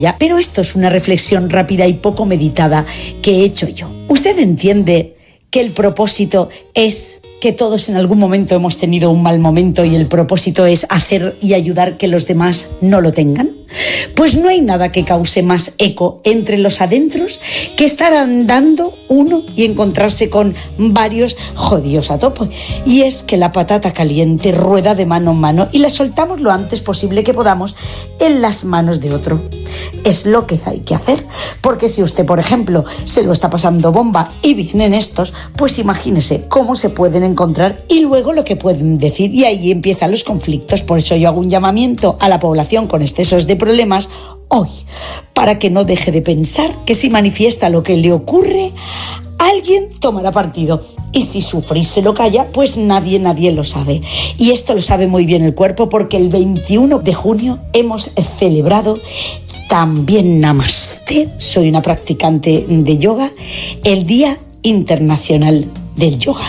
Pero esto es una reflexión rápida y poco meditada que he hecho yo. ¿Usted entiende que el propósito es que todos en algún momento hemos tenido un mal momento y el propósito es hacer y ayudar que los demás no lo tengan? Pues no hay nada que cause más eco entre los adentros que estar andando uno y encontrarse con varios jodidos a tope. Y es que la patata caliente rueda de mano en mano y la soltamos lo antes posible que podamos en las manos de otro. Es lo que hay que hacer, porque si usted, por ejemplo, se lo está pasando bomba y vienen estos, pues imagínese cómo se pueden encontrar y luego lo que pueden decir, y ahí empiezan los conflictos. Por eso yo hago un llamamiento a la población con excesos de problemas hoy, para que no deje de pensar que si manifiesta lo que le ocurre, alguien tomará partido, y si sufre y se lo calla, pues nadie lo sabe. Y esto lo sabe muy bien el cuerpo, porque el 21 de junio hemos celebrado también Namaste, soy una practicante de yoga, el Día Internacional del Yoga.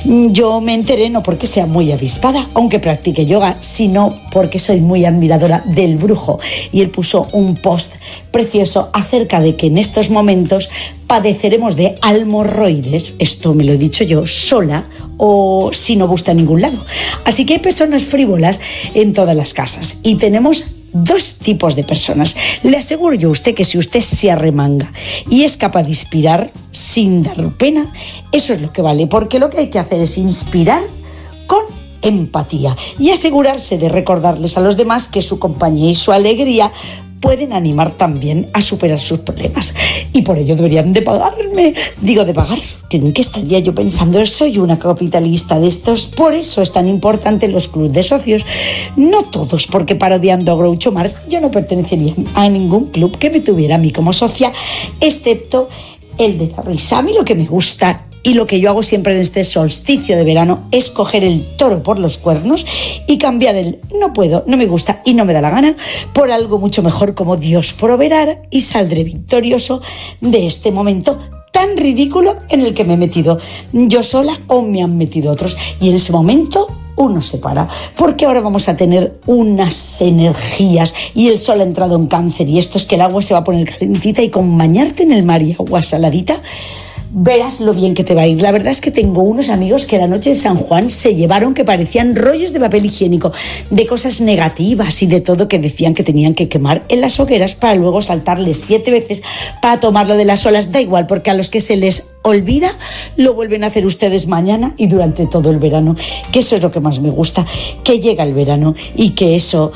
Yo me enteré no porque sea muy avispada, aunque practique yoga, sino porque soy muy admiradora del brujo, y él puso un post precioso acerca de que en estos momentos padeceremos de almorroides, esto me lo he dicho yo sola, o si no gusta a ningún lado. Así que hay personas frívolas en todas las casas, y tenemos dos tipos de personas. Le aseguro yo a usted que si usted se arremanga y es capaz de inspirar sin dar pena, eso es lo que vale, porque lo que hay que hacer es inspirar con empatía y asegurarse de recordarles a los demás que su compañía y su alegría pueden animar también a superar sus problemas. Y por ello deberían de pagarme. Digo, de pagar. ¿En qué estaría yo pensando? Soy una capitalista de estos. Por eso es tan importante los clubes de socios. No todos, porque parodiando a Groucho Marx, yo no pertenecería a ningún club que me tuviera a mí como socia, excepto el de la risa. A mí lo que me gusta y lo que yo hago siempre en este solsticio de verano es coger el toro por los cuernos y cambiar el no puedo, no me gusta y no me da la gana por algo mucho mejor como Dios proveerá, y saldré victorioso de este momento tan ridículo en el que me he metido yo sola o me han metido otros. Y en ese momento uno se para, porque ahora vamos a tener unas energías y el sol ha entrado en Cáncer, y esto es que el agua se va a poner calentita, y con bañarte en el mar y agua saladita verás lo bien que te va a ir. La verdad es que tengo unos amigos que la noche de San Juan se llevaron que parecían rollos de papel higiénico, de cosas negativas y de todo que decían que tenían que quemar en las hogueras para luego saltarles 7 veces para tomarlo de las olas. Da igual, porque a los que se les olvida lo vuelven a hacer ustedes mañana y durante todo el verano, que eso es lo que más me gusta, que llega el verano y que eso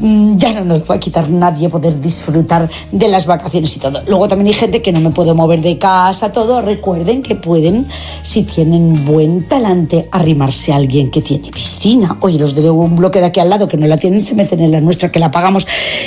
ya no nos va a quitar nadie poder disfrutar de las vacaciones y todo. Luego también hay gente que no me puedo mover de casa, todo. Recuerden que pueden, si tienen buen talante, arrimarse a alguien que tiene piscina. Oye, los de un bloque de aquí al lado que no la tienen se meten en la nuestra, que la pagamos.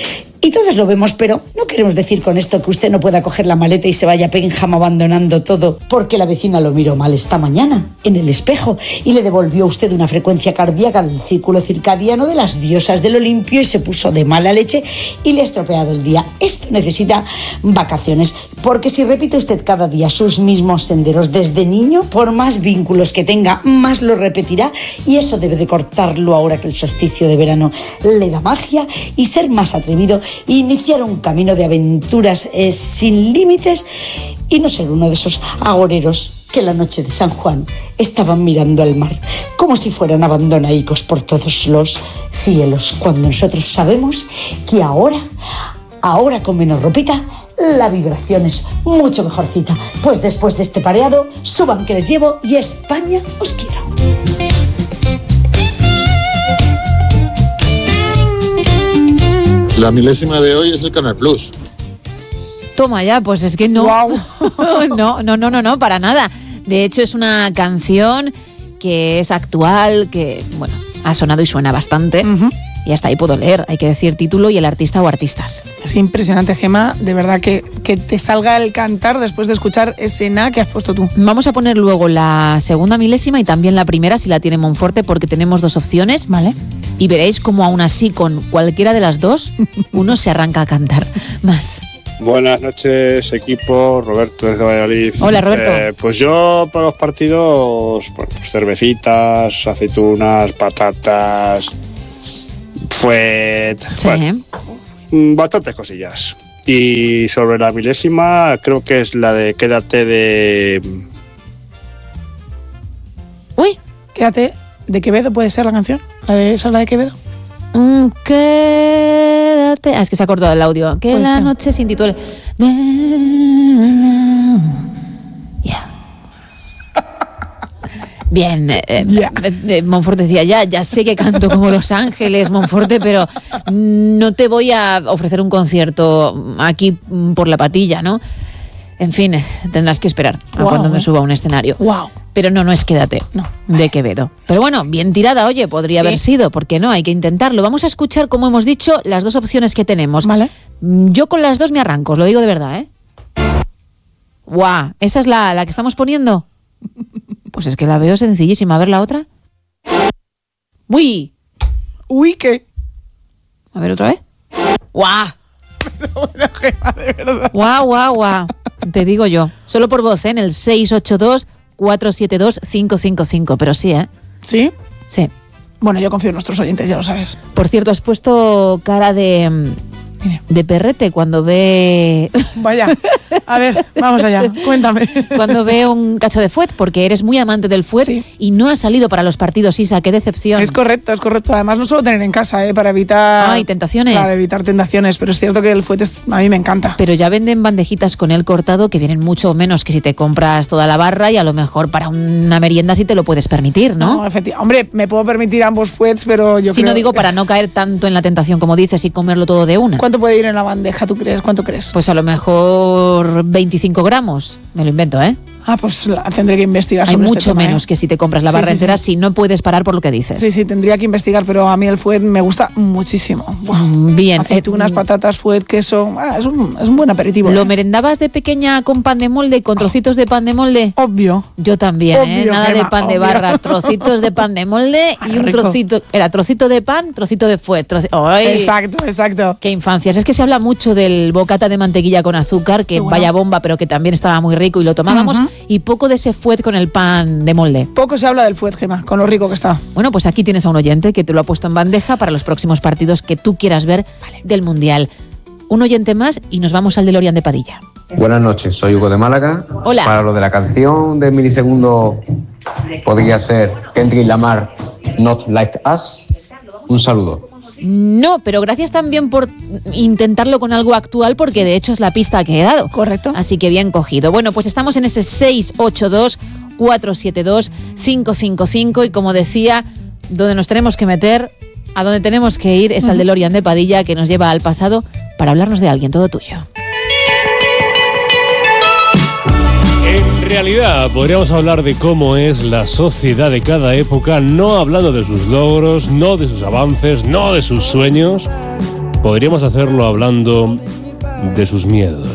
Y todos lo vemos, pero no queremos decir con esto que usted no pueda coger la maleta y se vaya a Pénjamo abandonando todo, porque la vecina lo miró mal esta mañana en el espejo y le devolvió a usted una frecuencia cardíaca del círculo circadiano de las diosas del Olimpio, y se puso de mala leche y le ha estropeado el día. Esto necesita vacaciones, porque si repite usted cada día sus mismos senderos desde niño, por más vínculos que tenga, más lo repetirá, y eso debe de cortarlo ahora que el solsticio de verano le da magia, y ser más atrevido, iniciar un camino de aventuras sin límites, y no ser uno de esos agoreros que la noche de San Juan estaban mirando al mar como si fueran abandonaicos por todos los cielos, cuando nosotros sabemos que ahora con menos ropita la vibración es mucho mejorcita. Pues después de este pareado, suban que les llevo, y España os quiero. La milésima de hoy es el Canal Plus. Toma ya, pues es que no. Wow. No, para nada. De hecho, es una canción que es actual, que, bueno, ha sonado y suena bastante. Uh-huh. Y hasta ahí puedo leer, hay que decir título y el artista o artistas. Es impresionante, Gemma, de verdad que te salga el cantar después de escuchar ese na que has puesto tú. Vamos a poner luego la segunda milésima y también la primera, si la tiene Monforte, porque tenemos 2 opciones. Vale. Y veréis cómo aún así, con cualquiera de las dos, uno se arranca a cantar más. Buenas noches, equipo. Roberto desde Valladolid. Hola, Roberto. Pues yo para los partidos, pues cervecitas, aceitunas, patatas, fuet, sí. Bueno, bastantes cosillas. Y sobre la milésima, creo que es la de Quédate de... Uy, Quédate, de Quevedo puede ser la canción. ¿Esa es la de Quevedo? quédate. Es que se ha cortado el audio. Que la noche sin título. Ya. Bien, Monforte decía, ya sé que canto como Los Ángeles, Monforte, pero no te voy a ofrecer un concierto aquí por la patilla, ¿no? En fin, tendrás que esperar a cuando me suba a un escenario. Wow. Pero no es Quédate, de Quevedo. Pero bueno, bien tirada, oye, podría haber sido, ¿por qué no? Hay que intentarlo. Vamos a escuchar, como hemos dicho, las dos opciones que tenemos. Vale. Yo con las dos me arranco, os lo digo de verdad, ¿eh? ¡Guau! ¿Esa es la que estamos poniendo? Pues es que la veo sencillísima. A ver la otra. ¡Uy! ¡Uy, qué! A ver otra vez. ¡Guau! Bueno, Gemma, de verdad. ¡Guau! Te digo yo. Solo por voz, ¿eh? En el 682-472-555. Pero sí, ¿eh? ¿Sí? Sí. Bueno, yo confío en nuestros oyentes, ya lo sabes. Por cierto, has puesto cara de perrete cuando ve... Vaya, a ver, vamos allá, cuéntame. Cuando ve un cacho de fuet, porque eres muy amante del fuet y no has salido para los partidos, Isa, qué decepción. Es correcto. Además no suelo tener en casa, para evitar... Ay, tentaciones. Para evitar tentaciones, pero es cierto que el fuet a mí me encanta. Pero ya venden bandejitas con él cortado que vienen mucho menos que si te compras toda la barra y a lo mejor para una merienda sí te lo puedes permitir, ¿no? No, efectivamente. Hombre, me puedo permitir ambos fuets, pero yo si creo... no digo para no caer tanto en la tentación como dices y comerlo todo de una. ¿Cuánto puede ir en la bandeja, tú crees? ¿Cuánto crees? Pues a lo mejor 25 gramos, me lo invento, ¿eh? Ah, pues tendré que investigar Hay sobre mucho este tema, menos que si te compras la barra entera, si no puedes parar por lo que dices. Sí, tendría que investigar, pero a mí el fuet me gusta muchísimo. Wow. Bien. Aceitunas, patatas, fuet, queso, es un buen aperitivo. ¿Lo merendabas de pequeña con pan de molde, con trocitos de pan de molde? Obvio. Yo también, Obvio, nada Gemma, de pan de barra, trocitos de pan de molde y un rico. trocito, era trocito de pan, trocito de fuet. ¡Ay! Exacto. Qué infancias. Es que se habla mucho del bocata de mantequilla con azúcar, que vaya bomba, pero que también estaba muy rico y lo tomábamos, y poco de ese fuet con el pan de molde. Poco se habla del fuet, Gemma, con lo rico que está. Bueno, pues aquí tienes a un oyente que te lo ha puesto en bandeja para los próximos partidos que tú quieras ver del Mundial. Un oyente más y nos vamos al DeLorean de Padilla. Buenas noches, soy Hugo de Málaga. Hola. Para lo de la canción de Milisegundo podría ser Kendrick Lamar, Not Like Us. Un saludo. No, pero gracias también por intentarlo con algo actual, porque de hecho es la pista que he dado. Correcto. Así que bien cogido. Bueno, pues estamos en ese 682-472-555 y como decía, donde nos tenemos que meter, a donde tenemos que ir es al DeLorean de Padilla, que nos lleva al pasado para hablarnos de alguien, todo tuyo. En realidad, podríamos hablar de cómo es la sociedad de cada época, no hablando de sus logros, no de sus avances, no de sus sueños. Podríamos hacerlo hablando de sus miedos.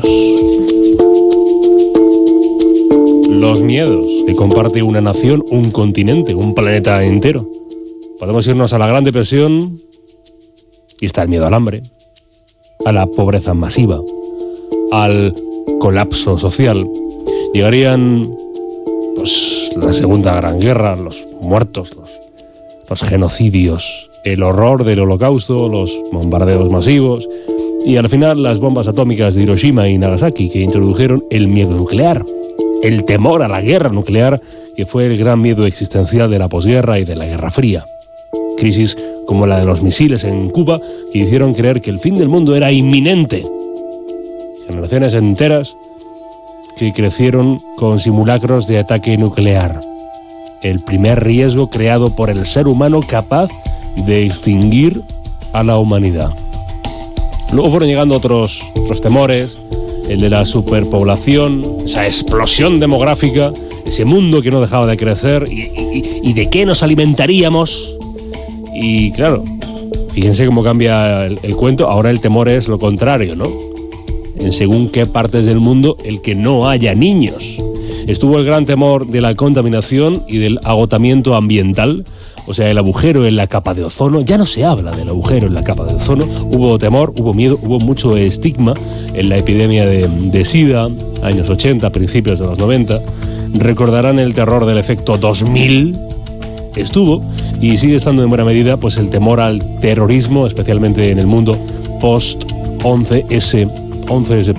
Los miedos que comparte una nación, un continente, un planeta entero. Podemos irnos a la Gran Depresión y está el miedo al hambre, a la pobreza masiva, al colapso social. Llegarían pues la Segunda Gran Guerra, los muertos, los genocidios, el horror del Holocausto, los bombardeos masivos y al final las bombas atómicas de Hiroshima y Nagasaki, que introdujeron el miedo nuclear, el temor a la guerra nuclear, que fue el gran miedo existencial de la posguerra y de la Guerra Fría. Crisis como la de los misiles en Cuba, que hicieron creer que el fin del mundo era inminente. Generaciones enteras que crecieron con simulacros de ataque nuclear. El primer riesgo creado por el ser humano capaz de extinguir a la humanidad. Luego fueron llegando otros temores, el de la superpoblación, esa explosión demográfica, ese mundo que no dejaba de crecer y de qué nos alimentaríamos. Y claro, fíjense cómo cambia el cuento. Ahora el temor es lo contrario, ¿no? En según qué partes del mundo, el que no haya niños. Estuvo el gran temor de la contaminación y del agotamiento ambiental, o sea, el agujero en la capa de ozono. Ya no se habla del agujero en la capa de ozono. Hubo temor, hubo miedo, hubo mucho estigma en la epidemia de SIDA, años 80, principios de los 90. Recordarán el terror del efecto 2000. Estuvo y sigue estando en buena medida pues el temor al terrorismo, especialmente en el mundo post 11S 11 de septiembre.